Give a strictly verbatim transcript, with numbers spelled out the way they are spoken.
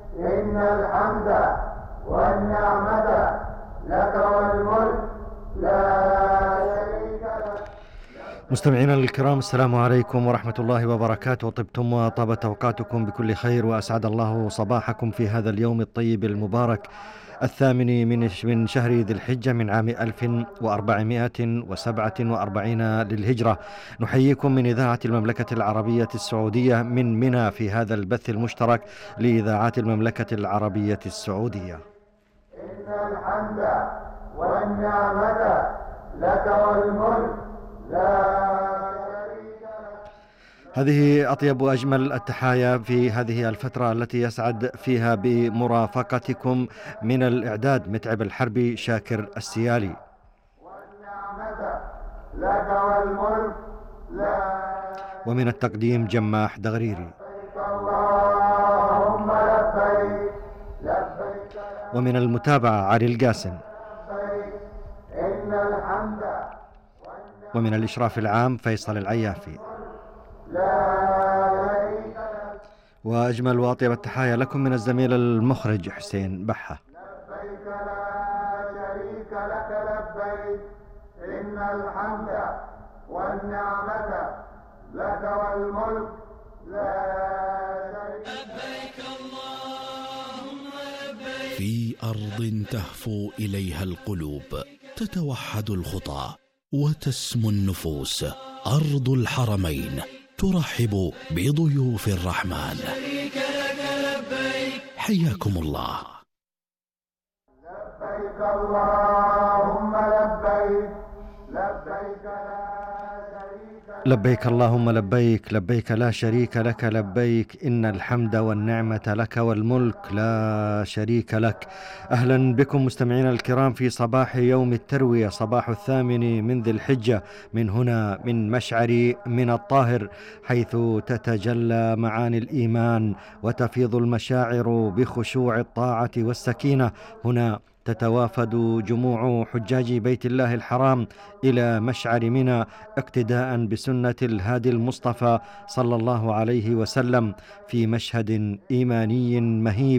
إن الحمد والنعمة لك والملك لا شريك لك. مستمعينا الكرام، السلام عليكم ورحمة الله وبركاته. طبتم وطابت أوقاتكم بكل خير، وأسعد الله صباحكم في هذا اليوم الطيب المبارك الثامن من من شهر ذي الحجة من عام ألف وأربعمائة وسبعة وأربعين للهجرة. نحييكم من إذاعة المملكة العربية السعودية من منى في هذا البث المشترك لإذاعات المملكة العربية السعودية. إن الحمد والنعمة لك والملك لا شريك لك. هذه أطيب وأجمل التحايا في هذه الفترة التي يسعد فيها بمرافقتكم من الإعداد متعب الحربي شاكر السيالي، والنعمة لك والملك لا ومن التقديم جماح دغريري، لبيك اللهم لبيك لبيك لا ومن المتابعة علي القاسم، شريك. إن الحمد ومن الإشراف العام فيصل العيافي. لا شريك لك. وأجمل وأطيب التحايا لكم من الزميل المخرج حسين بحة. لبيك لا شريك لك لبيك. إن الحمد والنعمة لك والملك لا شريك لك. في أرض تهفو إليها القلوب، تتوحد الخطى وتسمو النفوس. أرض الحرمين ترحب بضيوف الرحمن. حياكم الله. لبيك اللهم لبيك لبيك لا شريك لك. لبيك اللهم لبيك لبيك لا شريك لك لبيك، إن الحمد والنعمة لك والملك لا شريك لك. أهلا بكم مستمعينا الكرام في صباح يوم التروية، صباح الثامن من ذي الحجة، من هنا من مشعر من الطاهر، حيث تتجلى معاني الإيمان وتفيض المشاعر بخشوع الطاعة والسكينة. هنا تتوافد جموع حجاج بيت الله الحرام إلى مشعر منى اقتداء بسنة الهادي المصطفى صلى الله عليه وسلم، في مشهد إيماني مهيب